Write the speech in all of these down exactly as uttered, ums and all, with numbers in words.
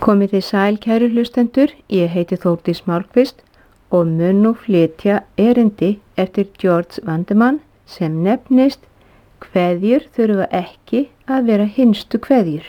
Komið þið sæl, kæru hlustendur, ég heiti Þórdís Málkvist og mun nú flytja erindi eftir George Vandemann sem nefnist Kveðjur þurfa ekki að vera hinstu kveðjur.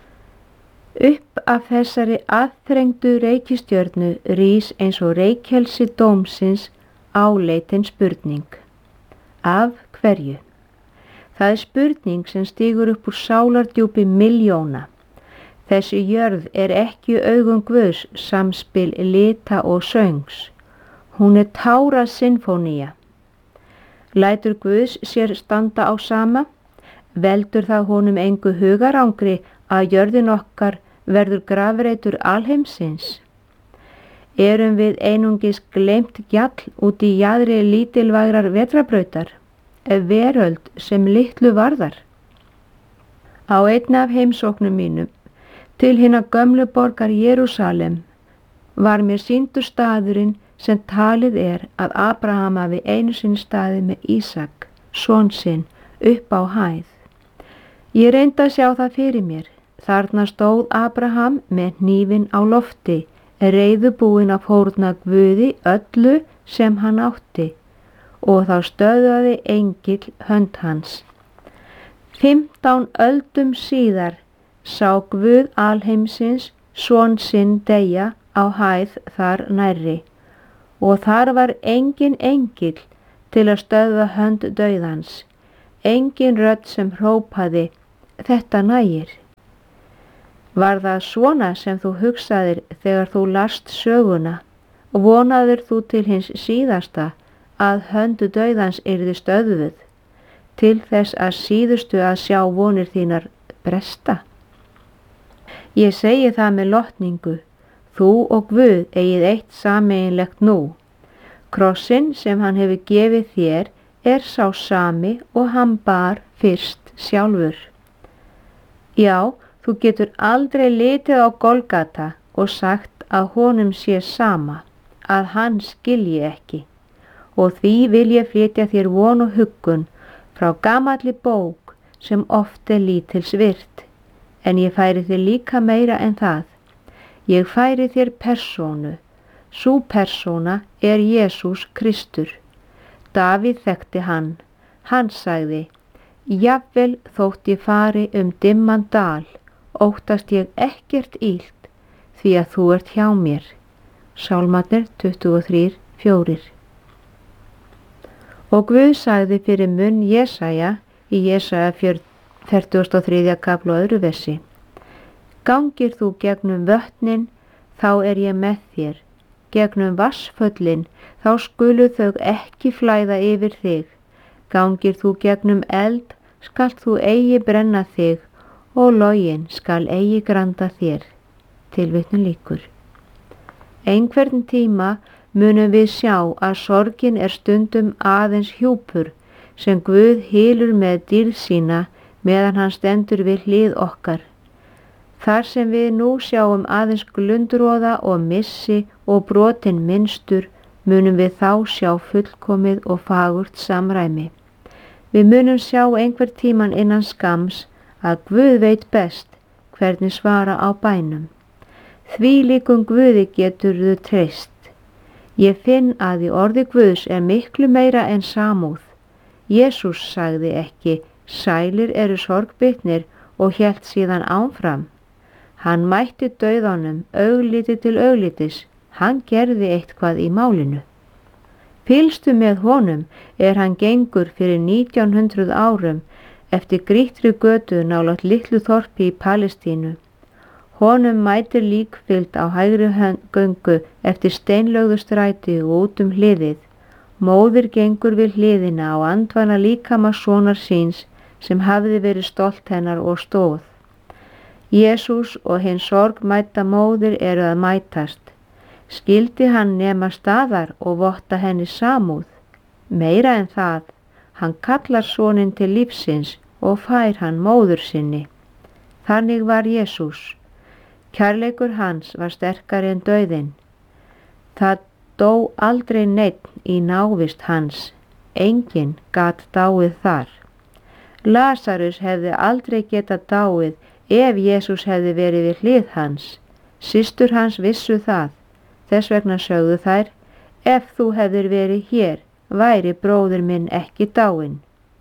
Upp af þessari aðþrengdu reikistjörnu rís eins og reykjelsi dómsins áleitin spurning. Af hverju? Það er spurning sem stígur upp úr sálardjúpi milljóna. Þessi jörð er ekki augum Guðs samspil lita og söngs. Hún er tára sinfónía. Lætur Guðs sér standa á sama? Veldur það honum engu hugarangri að jörðin okkar verður grafreitur alheimsins? Erum við einungis gleymt gjall út í jaðri lítilvægrar vetrarbrautar, veröld sem litlu varðar? Á einni af heimsóknum mínum til hinna gömlu borgar Jerúsalem var mér sýndur staðurinn sem talið er að Abraham hafi einu sinni staðið með Ísak, son sinn, upp á hæð. Ég reyndi að sjá það fyrir mér. Þarna stóð Abraham með hnífinn á lofti, reiðubúinn að fórna Guði öllu sem hann átti, og þá stöðvaði engill hönd hans. Fimmtán öldum síðar sá Guð alheimsins son sinn deyja á hæð þar nærri, og þar var engin engill til að stöðva hönd dauðans, engin rödd sem hrópaði, þetta nægir. Var það svona sem þú hugsaðir þegar þú last söguna og vonaðir þú til hins síðasta að höndu dauðans yrði stöðvuð, til þess að síðustu að sjá vonir þínar bresta? Ég segi það með lotningu, þú og Guð eigið eitt sameiginlegt nú. Krossinn sem hann hefur gefið þér er sá sami og hann bar fyrst sjálfur. Já, þú getur aldrei litið á Golgata og sagt að honum sé sama, að hann skilji ekki, og því vil ég flytja þér von og huggun frá gamalli bók sem oft er lítils virt. En ég færi þér líka meira en það. Ég færi þér persónu. Sú persóna er Jesús Kristur. Davíð þekkti hann. Hann sagði, jafnvel þótt ég fari um dimman dal, óttast ég ekkert illt, því að þú ert hjá mér. Sálmarnir tuttugu og þrír, fjórir. Og Guð sagði fyrir munn Jesaja í Jesaja fertugasta og þriðja kafla og öðru versi. Gangir þú gegnum vötnin, þá er ég með þér. Gegnum vatnsföllin, þá skulu þau ekki flæða yfir þig. Gangir þú gegnum eld, skalt þú eigi brenna þig, og loginn skal eigi granda þér. Tilvitnun lýkur. Einhvern tíma munum við sjá að sorgin er stundum aðeins hjúpur sem Guð hylur með dýrð sína meðan hann stendur við hlið okkar. Þar sem við nú sjáum aðeins glundroða og missi og brotin minnstur, munum við þá sjá fullkomið og fagurt samræmi. Við munum sjá einhver tíman innan skams að Guð veit best hvernig svara á bænum. Því líkum Guði geturðu treyst. Ég finn að í orði Guðs er miklu meira en samúð. Jesús sagði ekki, sælir eru sorgbitnir og hélt síðan áfram. Hann mætti dauðanum augliti til auglitis, hann gerði eitthvað í málinu. Fylgstu með honum er hann gengur fyrir nítján hundruð árum eftir grýttri götu nálægt litlu þorpi í Palestínu. Honum mætir líkfylgd á hægri göngu eftir steinlögðu stræti og út um hliðið. Móðir gengur við hliðina á andvana líkama sonar síns sem hafði verið stolt hennar og stóð. Jesús og hinn sorgmædda móðir eru að mætast. Skildi hann nema staðar og votta henni samúð? Meira en það, hann kallar soninn til lífsins og fær hann móður sinni. Þannig var Jesús. Kærleikur hans var sterkari en dauðinn. Það dó aldrei neinn í návist hans. Enginn gat dáið þar. Lasarus hefði aldrei getað dáið ef Jesús hefði verið við hlið hans. Systur hans vissu það, þess vegna sögðu þær, ef þú hefðir verið hér, væri bróðir minn ekki dáinn.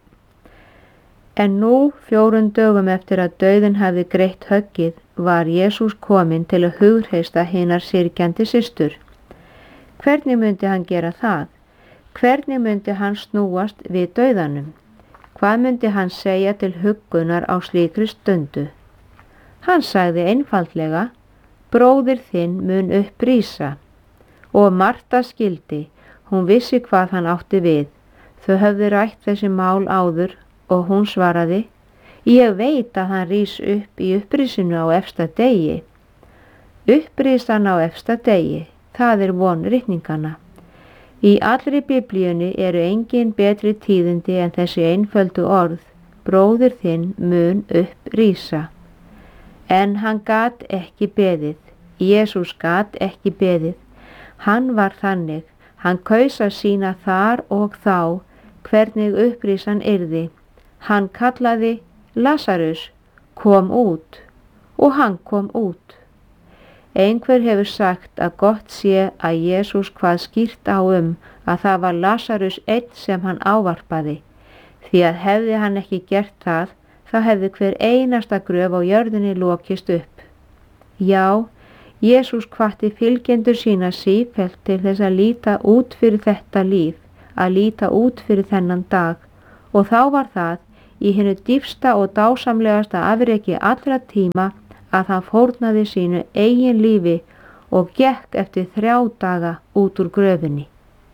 En nú, fjórun dögum eftir að dauðinn hafði greitt höggið, var Jesús kominn til að hughreysta hinar syrgjandi systur. Hvernig myndi hann gera það? Hvernig myndi hann snúast við dauðanum? Hvað myndi hann segja til huggunar á slíkri stundu? Hann sagði einfaldlega, bróðir þinn mun upprísa. Og Marta skildi, hún vissi hvað hann átti við. Þau höfðu rætt þessi mál áður og hún svaraði, ég veit að hann rís upp í upprísinu á efsta degi. Upprísan á efsta degi, það er von ritninganna. Í allri biblíunni eru engin betri tíðindi en þessi einföldu orð, bróðir þinn mun upprísa. En hann gat ekki beðið, Jesús gat ekki beðið. Hann var þannig, hann kaus að sýna þar og þá hvernig upprísan yrði. Hann kallaði, Lasarus, kom út, og hann kom út. Einhver hefur sagt að gott sé að Jesús kvað skýrt á um að það var Lasarus einn sem hann ávarpaði, því að hefði hann ekki gert það, þá hefði hver einasta gröf á jörðinni lokist upp. Já, Jesús hvatti fylgjendur sína sífellt til þess að líta út fyrir þetta líf, að líta út fyrir þennan dag, og þá var það í hinu dýpsta og dásamlegasta afreki allra tíma að hann fórnaði sínu eigin lífi og gekk eftir þrjá daga út úr gröfinni.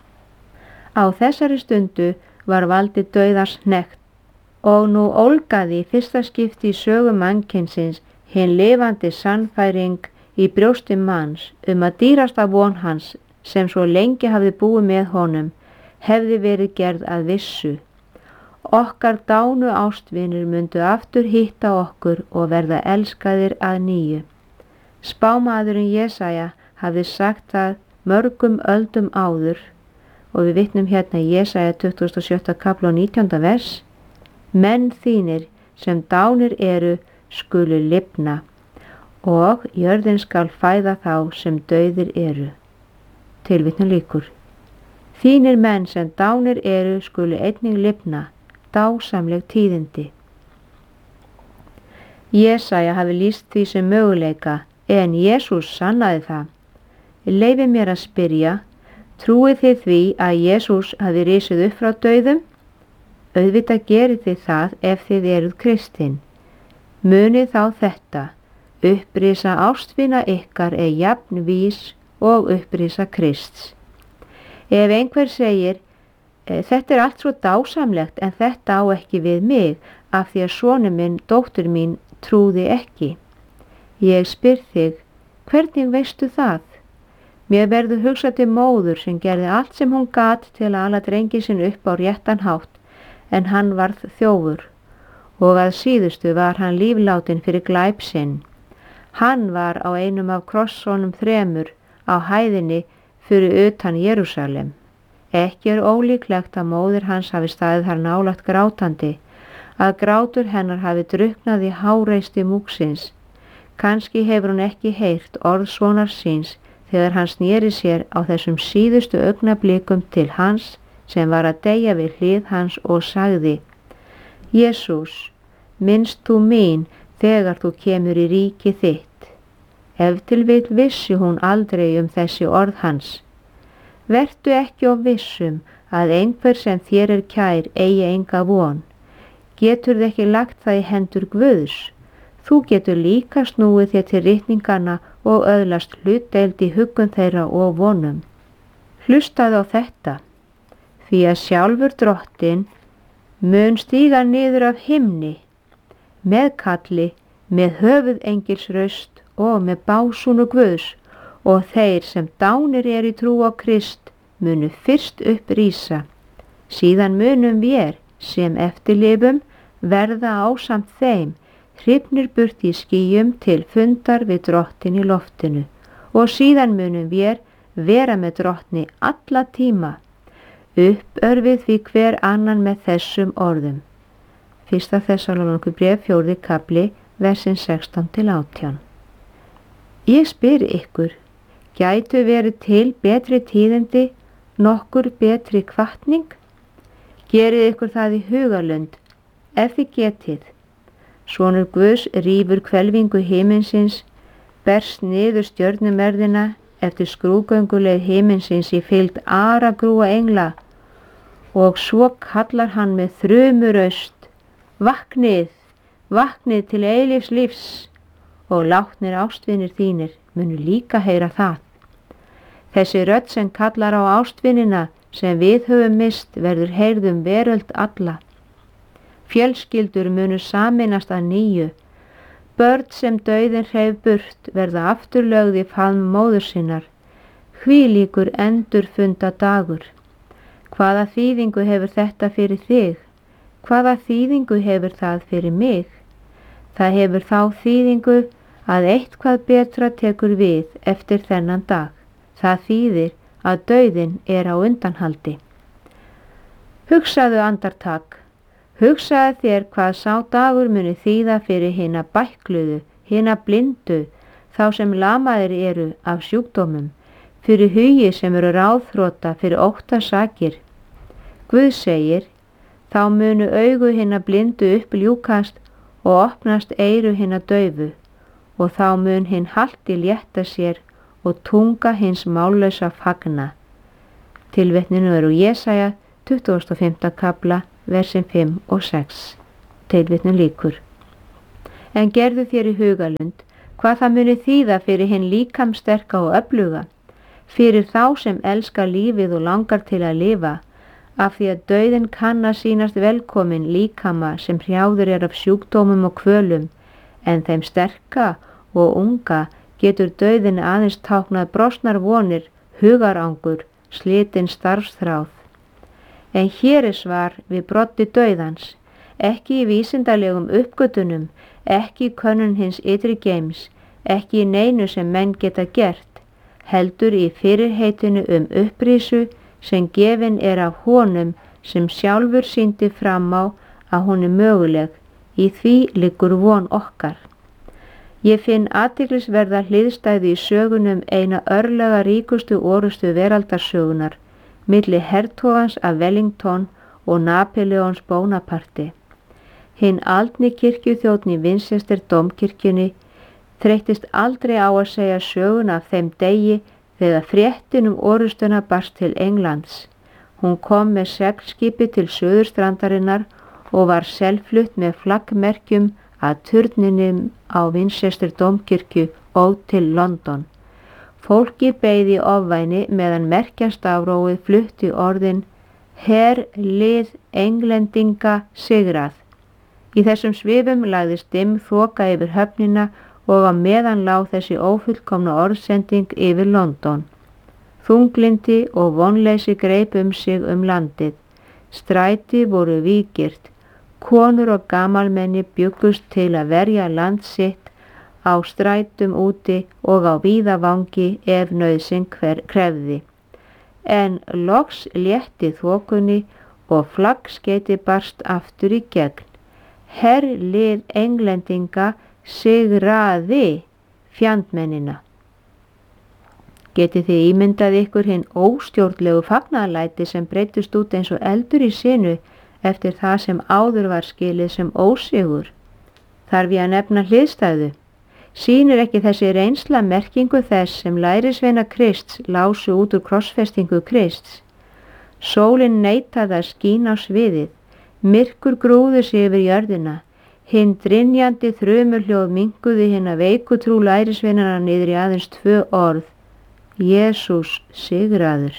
Á þessari stundu var valdi dauðans hnekkt og nú ólgaði í fyrsta skipti í sögu mannkynsins hin lifandi sannfæring í brjósti manns um að dýrasta von hans sem svo lengi hafði búið með honum hefði verið gerð að vissu. Okkar dánu ástvinir myndu aftur hitta okkur og verða elskaðir að nýju. Spámaðurinn Jesaja hafði sagt það mörgum öldum áður og við vitnum hérna í Jesaja tuttugasta og sjötta kafla og nítjánda vers. Menn þínir sem dánir eru skulu lifna og jörðin skal fæða þá sem dauðir eru. Tilvitnun lýkur. Þínir menn sem dánir eru skulu einnig lifna, dásamleg tíðindi. Jesaja hafi lýst því sem möguleika, en Jesús sannaði það. Leyfi mér að spyrja, trúið þið því að Jesús hafi risið upp frá dauðum? Auðvitað gerið þið það ef þið eruð kristin. Munið þá þetta, upprisa ástvina ykkar er jafn vís og upprisa Krists. Ef einhver segir, þetta er allt svo dásamlegt en þetta á ekki við mig af því að sonur minn, dóttur mín, trúði ekki. Ég spyr þig, hvernig veistu það? Mér verður hugsað til móður sem gerði allt sem hún gat til að ala drengi sinn upp á réttan hátt, en hann varð þjófur og að síðustu var hann líflátin fyrir glæp sinn. Hann var á einum af krossónum þremur á hæðinni fyrir utan Jerúsalem. Ekki er ólíklegt að móðir hans hafi staðið þar nálægt grátandi, að grátur hennar hafi drukknað í háreysti múksins. Kannski hefur hún ekki heyrt orð sonar síns þegar hann sneri sér á þessum síðustu augnablikum til hans sem var að deyja við hlið hans og sagði, Jesús, minnst þú mín þegar þú kemur í ríki þitt. Ef til vill vissi hún aldrei um þessi orð hans. Vertu ekki of vissum að einhver sem þér er kær eigi enga von. Getur þið ekki lagt það í hendur Guðs? Þú getur líka snúið þér til ritninganna og öðlast hlutdeild í huggun þeirra og vonum. Hlustaðu á þetta, því að sjálfur Drottinn mun stíga niður af himni, með kalli, með höfuðengils raust og með básúnu Guðs, og þeir sem dánir er í trú á Krist munu fyrst upp rísa. Síðan munum við sem eftirlifum verða ásamt þeim, hrifnir burt í skýjum til fundar við Drottin í loftinu, og síðan munum við vera með Drottni alla tíma, uppörfið því hver annan með þessum orðum. Fyrsta Þessalóníkubréf fjórði kafli, versin sextán til átján. Ég spyr ykkur, gætu verið til betri tíðindi, nokkur betri hvatning? Gerið ykkur það í hugalund, ef þið getið. Sonur Guðs rífur hvelfingu himinsins, berst niður stjörnumerðina eftir skrúgönguleið himinsins í fylgd aragrúa engla og svo kallar hann með þrumuraust, vaknið, vaknið til eilífs lífs og látnir ástvinir þínir munu líka heyra það. Þessi rödd sem kallar á ástvinina sem við höfum mist verður heyrðum veröld alla. Fjölskyldur munu sameinast að nýju, börn sem dauðin hreif burt verða afturlögð í faðm móður sinnar, hvílíkur endurfunda dagur. Hvaða þýðingu hefur þetta fyrir þig? Hvaða þýðingu hefur það fyrir mig? Það hefur þá þýðingu að eitthvað betra tekur við eftir þennan dag. Það þýðir að dauðin er á undanhaldi. Hugsaðu andartak. Hugsaðu þér hvað sá dagur muni þýða fyrir hina bækluðu, hina blindu, þá sem lamaðir eru af sjúkdómum, fyrir hugi sem eru ráðþrota fyrir óttasakir. Guð segir, þá munu augu hina blindu uppljúkast og opnast eyru hina daufu, og þá mun hinn halti létta sér og tunga hins mállausa fagna. Tilvitninu er úr Jesaja tuttugasta og fimmta kafla, versin fimm og sex. Tilvitnun lýkur. En gerðu þér í hugalund hvað það muni þýða fyrir hinn líkamsterka og öfluga, fyrir þá sem elska lífið og langar til að lifa, af því að dauðin kann að sýnast velkomin líkama sem hrjáður er af sjúkdómum og kvölum, en þeim sterka og unga getur dauðin aðeins táknað brostnar vonir, hugarangur, slitin starfsþráð. En hér er svar við broddi dauðans, ekki í vísindalegum uppgötunum, ekki í könnun hins ytri geims, ekki í neinu sem menn geta gert, heldur í fyrirheitinu um upprísu sem gefin er af honum sem sjálfur sýndi fram á að hún er möguleg, í því liggur von okkar. Ég finn athyglisverða hliðstæðu í sögunum eina örlega ríkustu orustu veraldarsögunar, milli hertogans af Wellington og Napoleons Bonaparte. Hinn aldni kirkjuþjónn í Winchester dómkirkjunni þreyttist aldrei á að segja söguna af þeim degi þegar fréttin um orustuna barst til Englands. Hún kom með seglskipi til suðurstrandarinnar og var selflutt með flaggmerkjum að turninum á Winchester dómkirkju og til London. Fólki beið í ofvæni meðan merkjastafróið flutti orðin Her lið englendinga sigrað. Í þessum svifum lagðist dimm þoka yfir höfnina og á meðan lá þessi ófullkomna orðsending yfir London. Þunglindi og vonleysi greip um sig um landið. Stræti voru vígirt. Konur og gamalmenni bjuggust til að verja land sitt á strætum úti og á víða vangi ef nauðsyn krefði. En loks létti þokunni og flaggskeyti barst aftur í gegn. Herlið englendinga sigraði fjandmennina. Getið þið ímyndað ykkur hinn óstjórnlegu fagnaðarlæti sem breyttust út eins og eldur í sinu eftir það sem áður var skilið sem ósigur? Þarf ég að nefna hliðstæðu? Sýnir ekki þessi reynsla merkingu þess sem lærisveina Krists lásu út úr krossfestingu Krists? Sólin neitaði að skína á sviðið, myrkur grúði sig yfir jörðina, hinn drynjandi þrumurhljóð minnkuði hinna veikutrú lærisveinana niður í aðeins tvö orð: Jesús sigraður.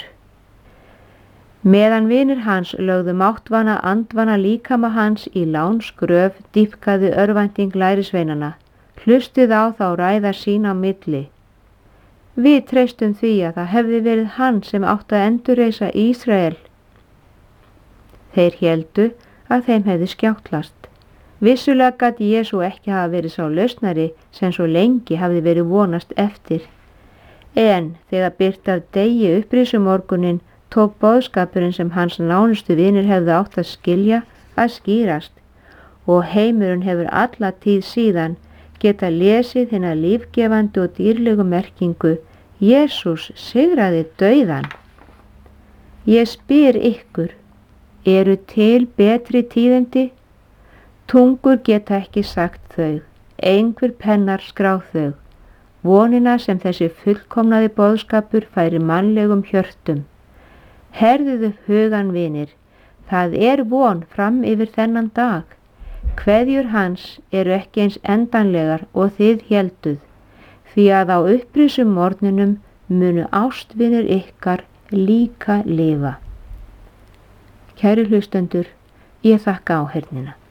Meðan vinir hans lögðu máttvana andvana líkama hans í lánsgröf dýpkaði örvænting lærisveinana. Hlustið á þá ræða sín á milli. Við treystum því að það hefði verið hann sem átti að endurreisa Ísrael. Þeir héldu að þeim hefði skjáttlast. Vissulega gat Jesú ekki hafa verið sá lausnari sem svo lengi hafði verið vonast eftir. En þegar birtað degi upprisumorgunin tók boðskapurinn sem hans nánustu vinir hefðu átt að skilja að skýrast, og heimurinn hefur alla tíð síðan geta lesið hina lífgefandi og dýrlegu merkingu Jesús sigraði dauðan. Ég spyr ykkur, eru til betri tíðindi? Tungur geta ekki sagt þau, einhver pennar skráð þau, vonina sem þessi fullkomnaði boðskapur færi mannlegum hjörtum. Herðuðu hugan vinir, það er von fram yfir þennan dag. Kveðjur hans eru ekki eins endanlegar og þið hélduð, því að á upprisum morgninum munu ástvinir ykkar líka lifa. Kæru hlustendur, ég þakka áheyrnina.